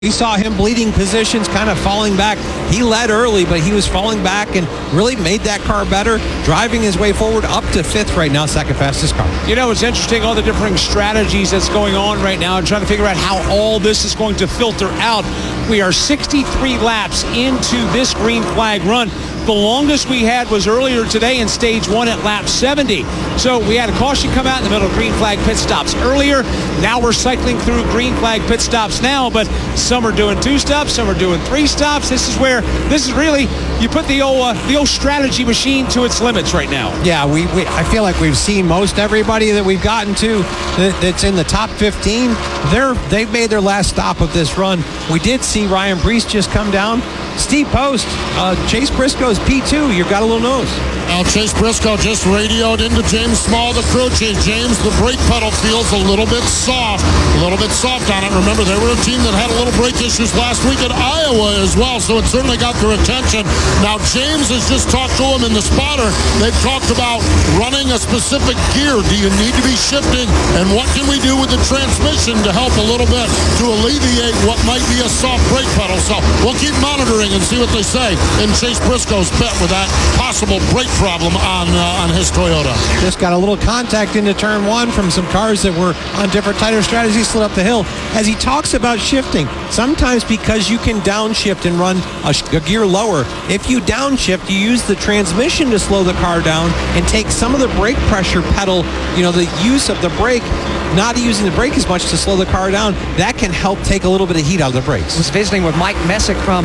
We saw him bleeding positions, kind of falling back. He led early, but he was falling back and really made that car better, driving his way forward up to fifth right now, second fastest car. You know, it's interesting, all the different strategies that's going on right now and trying to figure out how all this is going to filter out. We are 63 laps into this green flag run. The longest we had was earlier today in stage one at lap 70. So we had a caution come out in the middle of green flag pit stops earlier. Now we're cycling through green flag pit stops now, but some are doing 2 stops, some are doing 3 stops. This is really, you put the old strategy machine to its limits right now. Yeah, I feel like we've seen most everybody that we've gotten to that's in the top 15. They've made their last stop of this run. We did see Ryan Preece just come down. Steep post. Chase Briscoe's P2. You've got a little nose. Now Chase Briscoe just radioed into James Small, the crew chief. James, the brake pedal feels a little bit soft on it. Remember, they were a team that had a little brake issues last week at Iowa as well, so it certainly got their attention. Now James has just talked to him in the spotter. They've talked about running a specific gear. Do you need to be shifting? And what can we do with the transmission to help a little bit to alleviate what might be a soft brake pedal? So we'll keep monitoring and see what they say in Chase Briscoe's pit with that possible brake problem on his Toyota. Just got a little contact into turn one from some cars that were on different tighter strategies, slid up the hill. As he talks about shifting, sometimes because you can downshift and run a gear lower, if you downshift, you use the transmission to slow the car down and take some of the brake pressure pedal, the use of the brake, not using the brake as much to slow the car down. That can help take a little bit of heat out of the brakes. I was visiting with Mike Messick from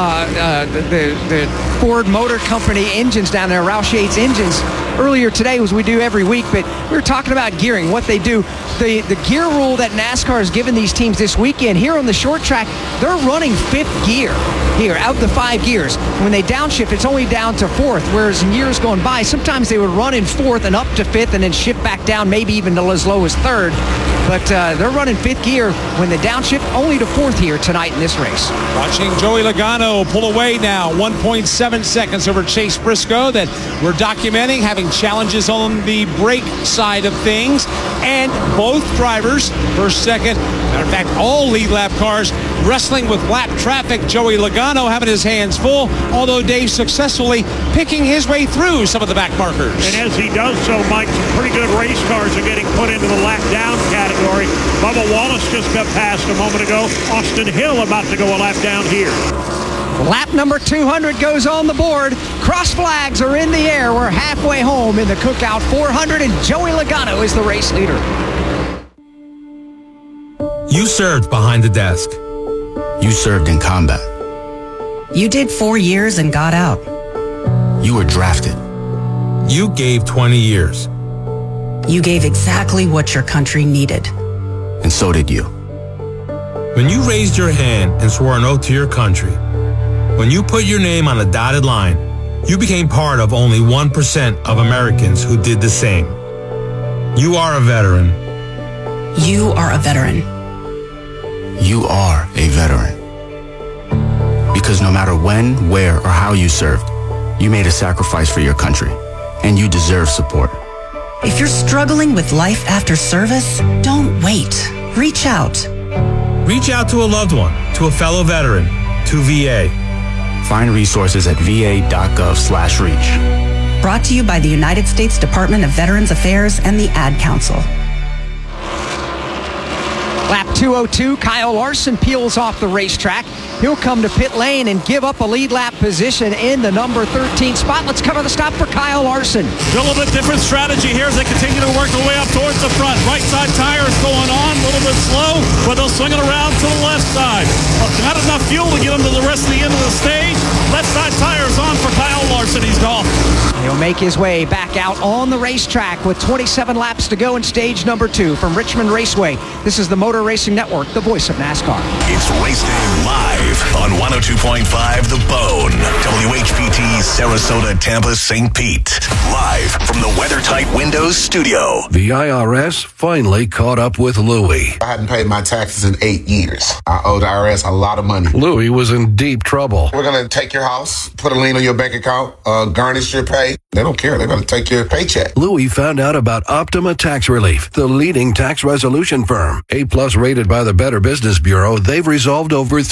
the Ford Motor Company engines down there, Roush Yates Engines, earlier today, as we do every week, but we were talking about gearing, what they do. The gear rule that NASCAR has given these teams this weekend, here on the short track, they're running 5th gear here, out the 5 gears. When they downshift, it's only down to 4th, whereas in years going by, sometimes they would run in 4th and up to 5th and then shift back down, maybe even as low as 3rd. But they're running 5th gear when they downshift, only to 4th here tonight in this race. Watching Joey Logano pull away now, 1.7 seconds over Chase Briscoe that we're documenting, having challenges on the brake side of things. And both drivers, first, second, matter of fact, all lead lap cars wrestling with lap traffic. Joey Logano having his hands full, although Dave successfully picking his way through some of the back markers. And as he does so, Mike, some pretty good race cars are getting put into the lap down category. Bubba Wallace just got passed a moment ago. Austin Hill about to go a lap down here. Lap number 200 goes on the board. Cross flags are in the air. We're halfway home in the Cookout 400, and Joey Logano is the race leader. You served behind the desk. You served in combat. You did 4 years and got out. You were drafted. You gave 20 years. You gave exactly what your country needed. And so did you. When you raised your hand and swore an oath to your country, when you put your name on a dotted line, you became part of only 1% of Americans who did the same. You are a veteran. You are a veteran. You are a veteran. Because no matter when, where, or how you served, you made a sacrifice for your country, and you deserve support. If you're struggling with life after service, don't wait. Reach out. Reach out to a loved one, to a fellow veteran, to VA. Find resources at va.gov/reach. Brought to you by the United States Department of Veterans Affairs and the Ad Council. Lap 202, Kyle Larson peels off the racetrack. He'll come to pit lane and give up a lead lap position in the number 13 spot. Let's cover the stop for Kyle Larson. A little bit different strategy here as they continue to work their way up towards the front. Right side tire is going on, a little bit slow, but they'll swing it around to the left side. Not enough fuel to get them to the rest of the end of the stage. Left side tire is on for Kyle Larson. He's gone. He'll make his way back out on the racetrack with 27 laps to go in stage number 2 from Richmond Raceway. This is the Motor Racing Network, the voice of NASCAR. It's Race Day Live on 102.5 The Bone, WHPT, Sarasota, Tampa, St. Pete. Live from the WeatherTight Windows studio. The IRS finally caught up with Louie. I hadn't paid my taxes in 8 years. I owed the IRS a lot of money. Louie was in deep trouble. We're going to take your house, put a lien on your bank account, garnish your pay. They don't care. They're going to take your paycheck. Louis found out about Optima Tax Relief, the leading tax resolution firm. A+ rated by the Better Business Bureau, they've resolved over